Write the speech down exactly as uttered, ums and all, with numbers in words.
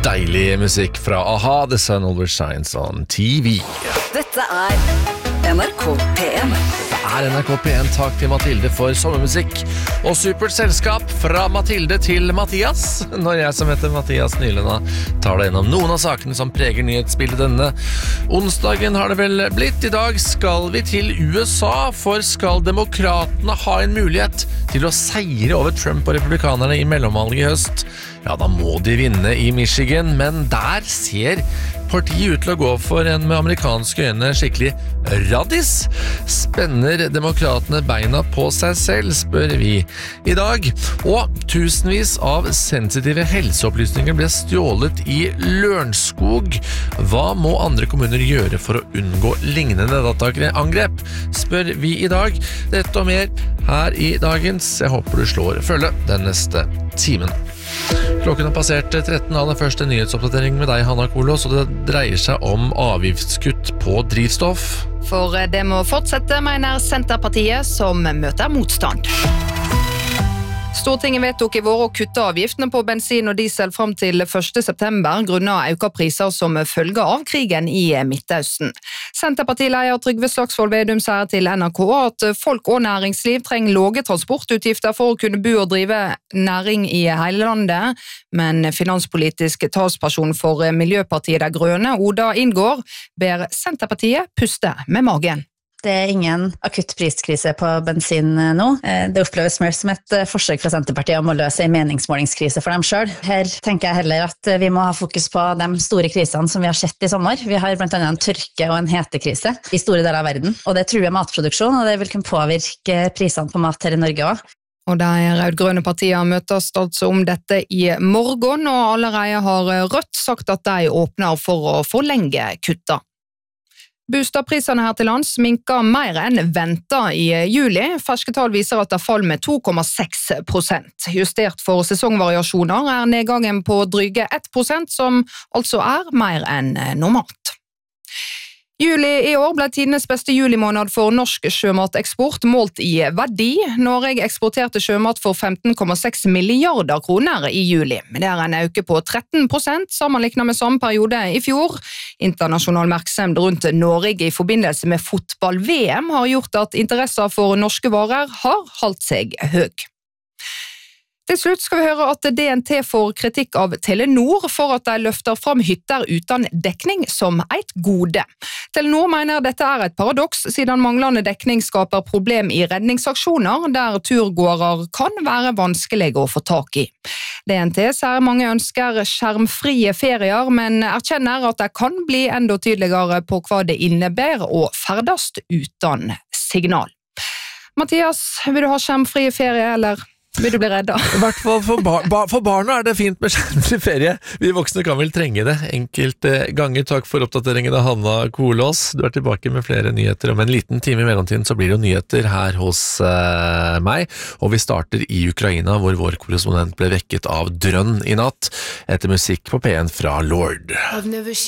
Deilig musikk fra A-ha, The Sun Always Shines on T V. Dette er N R K P en. Det er N R K P en, takk til Mathilde for sommermusikk. Og supert selskap fra Mathilde til Mathias. Når jeg som heter Mathias Nylenda tar deg gjennom noen av sakene som preger nyhetsbildet denne onsdagen har det vel blitt. I dag skal vi til U S A, for skal demokratene ha en mulighet til å seire over Trump og republikanerne i mellomvalget i høst, ja, da må de vinne i Michigan, men der ser partiet ut til å gå for en med amerikanske øyne skikkelig raddis. Spenner demokratene beina på seg selv, spør vi i dag. Og tusenvis av sensitive helseopplysninger ble stjålet i Lørenskog. Hva må andre kommuner gjøre for å unngå lignende dataangrep, spør vi i dag. Dette og mer her i dagens. Jeg håper du slår følge den neste timen. Klokken har passert tretten av den første nyhetsoppdatering med deg, Hanna Kolos, og det dreier seg om avgiftskutt på drivstoff. For det må fortsette, mener Senterpartiet, som møter motstand. Stortinget vedtok i vår å kutte avgiftene på bensin og diesel frem til første september grunnet økte priser som følge av krigen i Midtøsten. Senterpartileder Trygve Slagsvold Vedum sier til N R K at folk og næringsliv trenger lave transportutgifter for å kunne bo og drive næring i hele landet, men finanspolitisk talsperson for Miljøpartiet De Grønne, Oda Inngård, ber Senterpartiet puste med magen. Det er ingen akutt priskrise på bensin nå. Det oppleves mer som et forsøk fra Senterpartiet om å løse en meningsmålingskrise for dem selv. Her tenker jeg heller at vi må ha fokus på de store krisene som vi har sett i sommer. Vi har blant annet en tørke og en hetekrise i store deler av verden, og det truer matproduksjon, og det vil kunne påvirke prisene på mat her i Norge også. Og de rødgrønne partiene møtes altså om dette i morgen, og allerede har Rødt sagt at de åpner for å forlenge kutta. Boligprisene her til lands minker mer enn ventet i juli. Ferske tall viser at det faller med to komma seks prosent. Justert for sesongvariasjoner er nedgangen på dryge ett prosent, som altså er mer enn normalt. Juli i år ble tidenes beste julimåned for norsk sjømateksport målt i verdi. Norge eksporterte sjømat for femten komma seks milliarder kroner i juli. Det er en øke på tretten prosent sammenlignet med samme periode i fjor. Internasjonal merksomhet rundt Norge i forbindelse med fotball-V M har gjort at interesser for norske varer har holdt seg høy. Til slutt skal vi høre at D N T får kritikk av Telenor for at de løfter fram hytter uten dekning som et gode. Telenor mener dette er et paradoks, siden manglende dekning skaper problem i redningsaksjoner, der turgåere kan være vanskelige å få tak i. D N T sier mange ønsker skjermfrie ferier, men erkjenner at det kan bli enda tydeligere på hva det innebærer å ferdes uten signal. Mathias, vil du ha skjermfrie ferie, eller vil du bli redda? I hvert fall for, bar ba for barna er det fint med skjermfri ferie. Vi voksne kan vel trenge det enkelte ganger. Takk for oppdateringen av Hanna Kolås. Du er tilbake med flere nyheter. Om en liten time i mellomtiden så blir det jo nyheter her hos uh, meg. Og vi starter i Ukraina, hvor vår korrespondent ble vekket av drønn i natt etter musikk på P en fra Lord.